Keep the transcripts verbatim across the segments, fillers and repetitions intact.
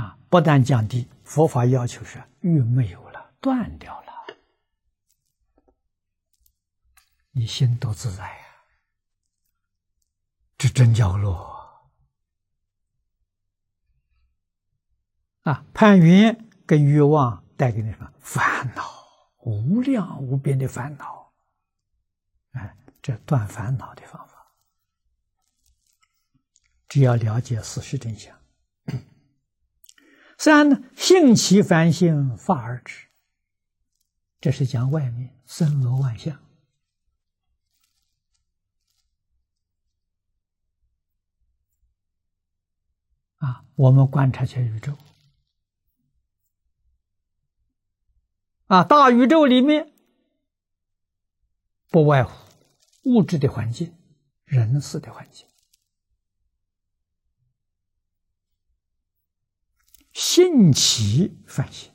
啊，不但降低，佛法要求是欲没有了，断掉了，你心多自在呀、啊！这真叫乐啊！攀缘跟欲望带给你什么烦恼？无量无边的烦恼，哎，这断烦恼的方法，只要了解事实真相。三呢，性起凡性，法而止。这是讲外面森罗万象啊，我们观察全宇宙啊，大宇宙里面不外乎物质的环境、人事的环境。性起凡性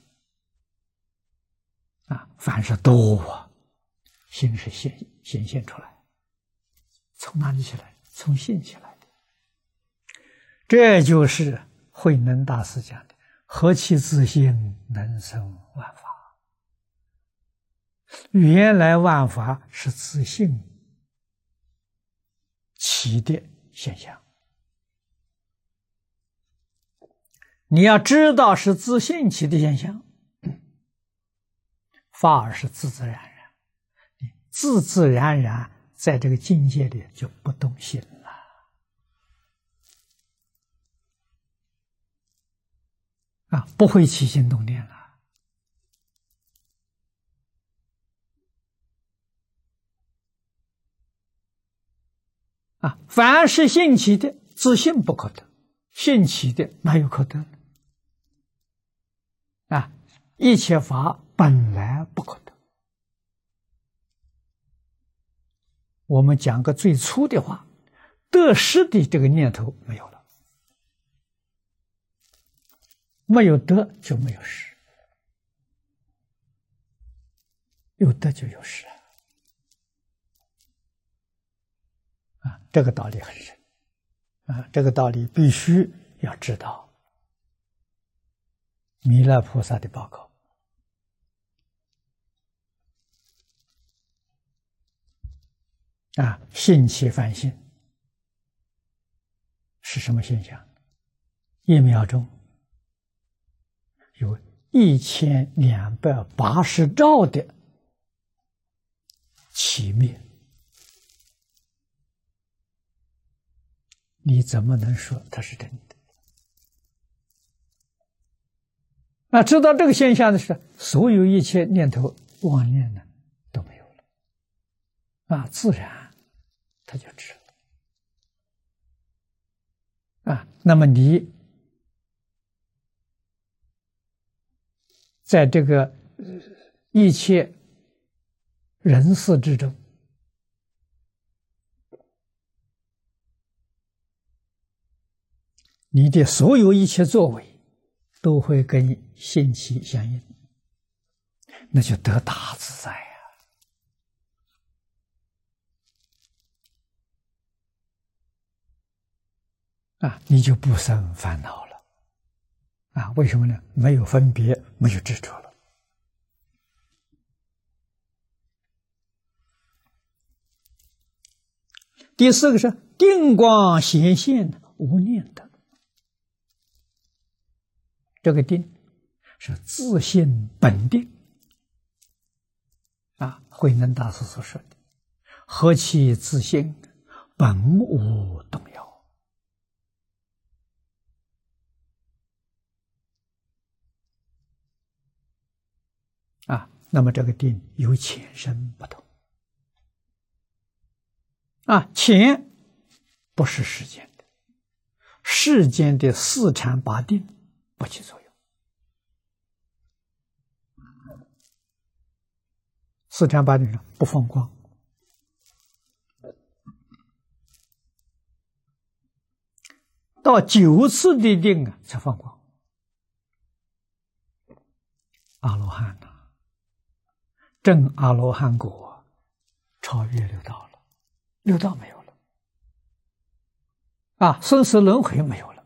啊，凡是多啊，性是显显现出来，从哪里起来？从性起来的。这就是慧能大师讲的“何其自性，能生万法”。原来万法是自性起的现象。你要知道是自性起的现象，法而是自自然然，自自然然在这个境界里就不动心了啊，不会起心动念了啊。凡是性起的，自性不可得；性起的，哪有可得呢？啊，一切法本来不可得。我们讲个最粗的话，得失的这个念头没有了，没有得就没有失，有得就有失啊，这个道理很深啊，这个道理必须要知道。弥勒菩萨的报告啊，性起凡性是什么现象？一秒钟有一千两百八十兆的起灭，你怎么能说它是真的？那知道这个现象的是，所有一切念头妄念呢都没有了啊，自然它就知了啊。那么你在这个一切人事之中，你的所有一切作为都会跟性起相应，那就得大自在呀！啊，你就不生烦恼了啊？为什么呢？没有分别，没有执着了。第四个是定光显现，无念得。这个定是自性本定啊，慧能大师所说的“何其自性，本无动摇”啊。那么这个定有浅深不同啊，浅不是世间的，世间的四禅八定不起作用。四禅八定上不放光，到九次的定啊才放光。阿罗汉呐、啊，证阿罗汉果，超越六道了，六道没有了啊，生死轮回没有了。